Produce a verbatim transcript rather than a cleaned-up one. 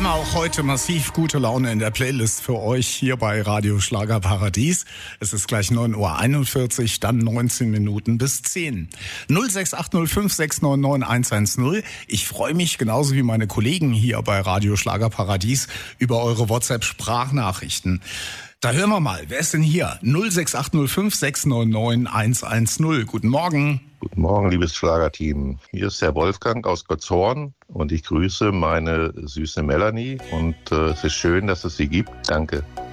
immer auch heute massiv gute Laune in der Playlist für euch hier bei Radio Schlagerparadies. Es ist gleich neun Uhr einundvierzig, dann neunzehn Minuten bis zehn. null sechs acht null fünf sechs neun neun eins eins null. Ich freue mich genauso wie meine Kollegen hier bei Radio Schlagerparadies über eure WhatsApp-Sprachnachrichten. Da hören wir mal, wer ist denn hier? null sechs acht null fünf sechs neun neun eins eins null. Guten Morgen. Guten Morgen, liebes Schlagerteam. Hier ist der Wolfgang aus Gottshorn und ich grüße meine süße Melanie und äh, es ist schön, dass es sie gibt. Danke.